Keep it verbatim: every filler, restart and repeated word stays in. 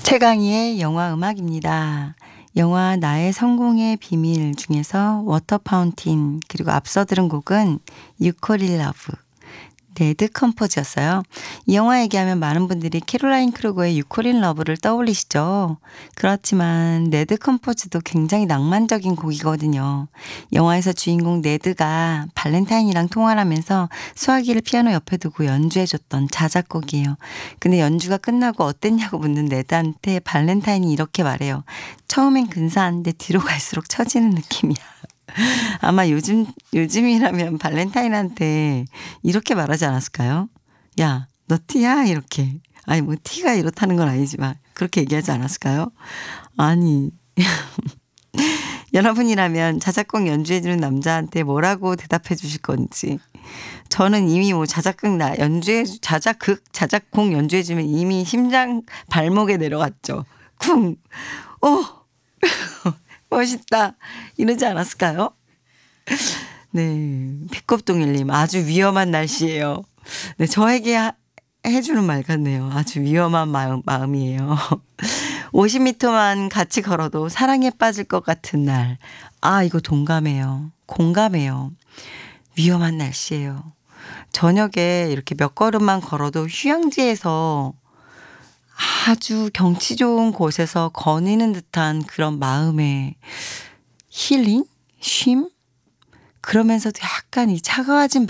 최강희의 영화 음악입니다. 영화 나의 성공의 비밀 중에서 워터 파운틴 그리고 앞서 들은 곡은 You Call It Love 네드 컴포즈였어요. 이 영화 얘기하면 많은 분들이 캐롤라인 크루거의 You Call It Love를 떠올리시죠. 그렇지만 네드 컴포즈도 굉장히 낭만적인 곡이거든요. 영화에서 주인공 네드가 발렌타인이랑 통화를 하면서 수화기를 피아노 옆에 두고 연주해줬던 자작곡이에요. 근데 연주가 끝나고 어땠냐고 묻는 네드한테 발렌타인이 이렇게 말해요. 처음엔 근사한데 뒤로 갈수록 처지는 느낌이야. 아마 요즘, 요즘이라면 발렌타인한테 이렇게 말하지 않았을까요? 야, 너 티야? 이렇게. 아니, 뭐, 티가 이렇다는 건 아니지만, 그렇게 얘기하지 않았을까요? 아니. 여러분이라면 자작곡 연주해주는 남자한테 뭐라고 대답해 주실 건지. 저는 이미 뭐 자작극 나, 연주해, 자작극, 자작곡 연주해주면 이미 심장 발목에 내려갔죠. 쿵! 오! 멋있다. 이러지 않았을까요? 네. 피껍동일님, 아주 위험한 날씨예요. 네, 저에게 하, 해주는 말 같네요. 아주 위험한 마음, 마음이에요. 오십 미터만 같이 걸어도 사랑에 빠질 것 같은 날. 아, 이거 동감해요. 공감해요. 위험한 날씨예요. 저녁에 이렇게 몇 걸음만 걸어도 휴양지에서 아주 경치 좋은 곳에서 거니는 듯한 그런 마음의 힐링? 쉼? 그러면서도 약간 이 차가워진